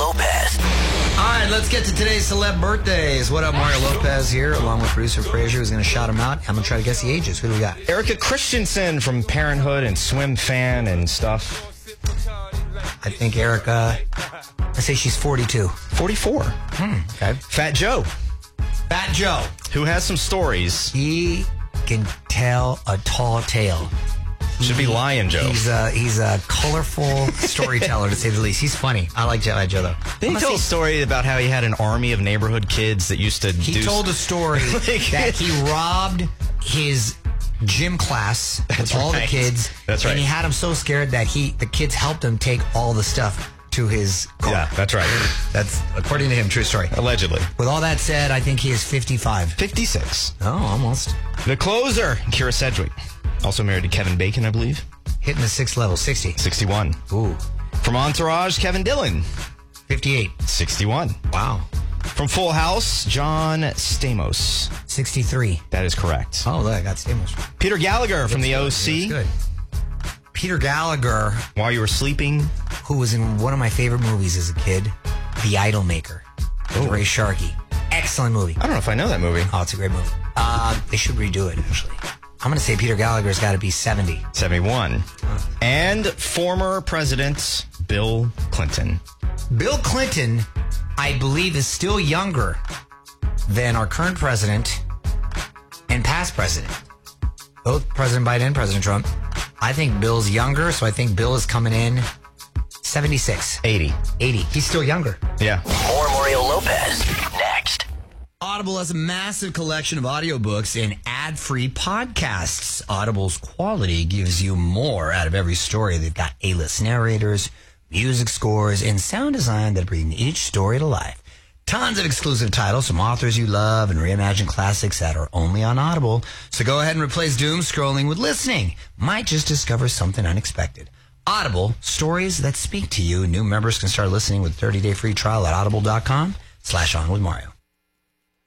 Lopez. All right, let's get to today's celeb birthdays. What up, Mario Lopez here, along with producer Frazier, who's going to shout them out. I'm going to try to guess the ages. Who do we got? Erica Christensen from Parenthood and Swim Fan and stuff. I think Erica, I say she's 42. 44. Okay. Fat Joe, Fat Joe. who has some stories. He can tell a tall tale. Should be Lion Joe. He's a colorful storyteller, to say the least. He's funny. I like Joe though. Didn't he tell a story about how he had an army of neighborhood kids that used to He told a story that he robbed his gym class with all the kids. That's right. And he had them so scared that the kids helped him take all the stuff to his car. Yeah, that's right. That's, according to him, true story. Allegedly. With all that said, I think he is 55. 56. Oh, almost. The closer, Kira Sedgwick. Also married to Kevin Bacon, I believe. Hitting the 6th level, 60. 61. Ooh. From Entourage, Kevin Dillon. 58. 61. Wow. From Full House, John Stamos. 63. That is correct. Oh, look, I got Stamos. Peter Gallagher from the That's OC. good. Peter Gallagher, While You Were Sleeping. who was in one of my favorite movies as a kid, The Idolmaker, with Ray Sharkey. Excellent movie. I don't know if I know that movie. Oh, it's a great movie. They should redo it, actually. I'm going to say Peter Gallagher's got to be 70. 71. And former President Bill Clinton. Bill Clinton, I believe, is still younger than our current president and past president. Both President Biden and President Trump. I think Bill's younger, so I think Bill is coming in 76. 80. 80. He's still younger. Yeah. More Mario Lopez. Next. Audible has a massive collection of audiobooks and ad-free podcasts. Audible's quality gives you more out of every story. They've got A-list narrators, music scores, and sound design that bring each story to life. Tons of exclusive titles from authors you love and reimagined classics that are only on Audible. So go ahead and replace doom scrolling with listening. Might just discover something unexpected. Audible, stories that speak to you. New members can start listening with 30-day free trial at audible.com/onwithmario.